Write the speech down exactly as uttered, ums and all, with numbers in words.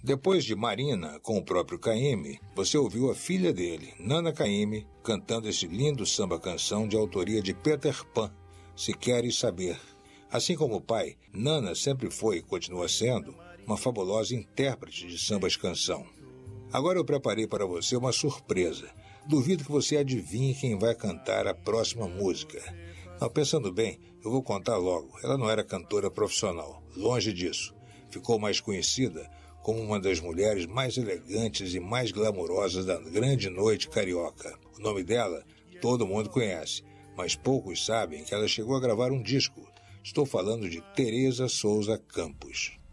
Depois de Marina, com o próprio Caymmi, você ouviu a filha dele, Nana Caymmi, cantando esse lindo samba-canção de autoria de Peter Pan, Se Queres Saber. Assim como o pai, Nana sempre foi e continua sendo uma fabulosa intérprete de sambas-canção. Agora eu preparei para você uma surpresa. Duvido que você adivinhe quem vai cantar a próxima música. Não, pensando bem, eu vou contar logo. Ela não era cantora profissional, longe disso. Ficou mais conhecida como uma das mulheres mais elegantes e mais glamourosas da grande noite carioca. O nome dela todo mundo conhece, mas poucos sabem que ela chegou a gravar um disco. Estou falando de Teresa Souza Campos.